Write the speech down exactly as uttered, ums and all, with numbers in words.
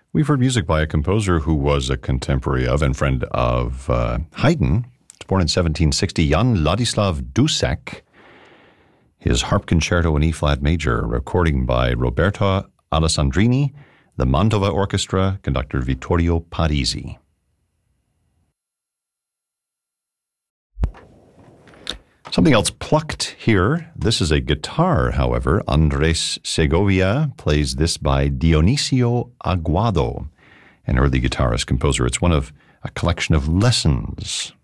We've heard music by a composer who was a contemporary of and friend of uh, Haydn. Born in seventeen sixty, Jan Ladislav Dussek. His Harp Concerto in E-flat major, recording by Roberto Alessandrini, the Mantova Orchestra, conductor Vittorio Parisi. Something else plucked here. This is a guitar, however. Andres Segovia plays this by Dionisio Aguado, an early guitarist composer. It's one of a collection of lessons.